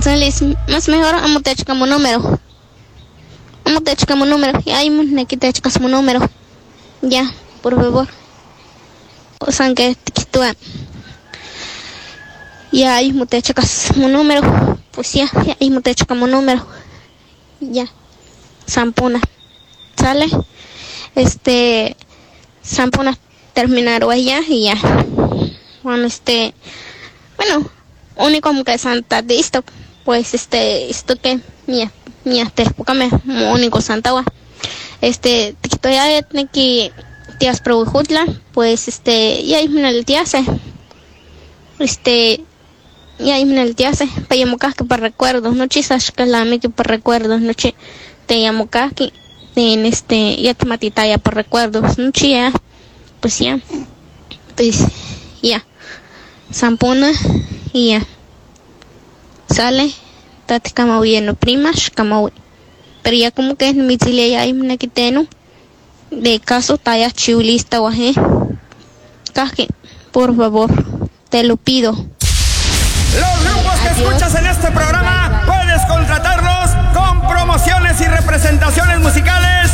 sales más mejor amo te como número. Amo te como número. Y ahí me quita como número. Ya, por favor. O sea que te quito. Ya ahí me te como número. Pues ya ahí me te como número. Ya. Sampuna. ¿Sale? Sampuna terminar allá y ya. Bueno, bueno, único que Santa de esto, pues esto que mi época me único Santa wa. Te quito ya que tías pro jutla, pues y ahí me el tíase. Y ahí me el tíase, para llamo que para recuerdos, no chisas que la me que para recuerdos, no te llamo que en ya te matita ya por recuerdos, no chía, pues ya, pues ya. Sampuna y ya. Sale, tate kama huyendo primas, kama huy. Pero ya como que en mi chile ya hay una quiteno de caso talla chiulista guaje. Caje, por favor, te lo pido. Los grupos que escuchas en este programa puedes contratarlos con promociones y representaciones musicales